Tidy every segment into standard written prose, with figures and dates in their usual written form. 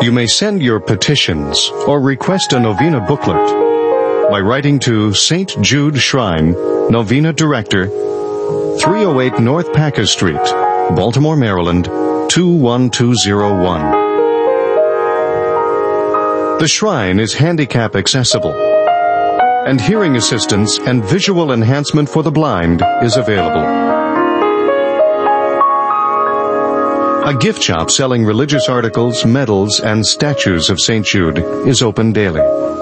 You may send your petitions or request a novena booklet by writing to St. Jude Shrine, Novena Director, 308 North Packer Street, Baltimore, Maryland, 21201. The shrine is handicap accessible, and hearing assistance and visual enhancement for the blind is available. A gift shop selling religious articles, medals, and statues of St. Jude is open daily.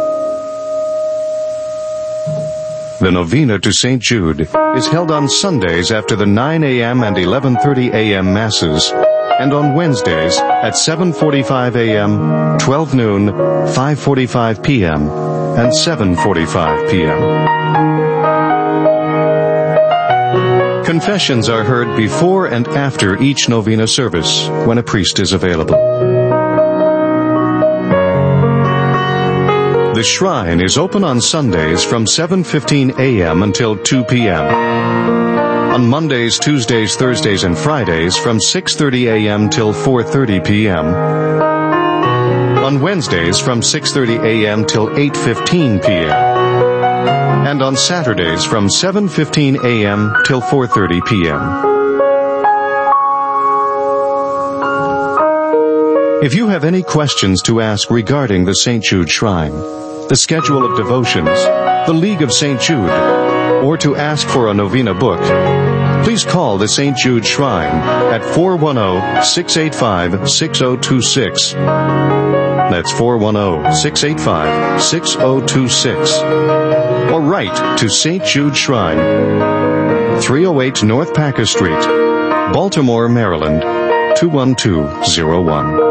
The novena to St. Jude is held on Sundays after the 9 a.m. and 11:30 a.m. Masses, and on Wednesdays at 7:45 a.m., 12 noon, 5:45 p.m., and 7:45 p.m. Confessions are heard before and after each novena service when a priest is available. The shrine is open on Sundays from 7:15 a.m. until 2 p.m. On Mondays, Tuesdays, Thursdays, and Fridays from 6:30 a.m. till 4:30 p.m. On Wednesdays from 6:30 a.m. till 8:15 p.m. And on Saturdays from 7:15 a.m. till 4:30 p.m. If you have any questions to ask regarding the St. Jude Shrine, the schedule of devotions, the League of St. Jude, or to ask for a novena book, please call the St. Jude Shrine at 410-685-6026. That's 410-685-6026. Or write to St. Jude Shrine, 308 North Packer Street, Baltimore, Maryland, 21201.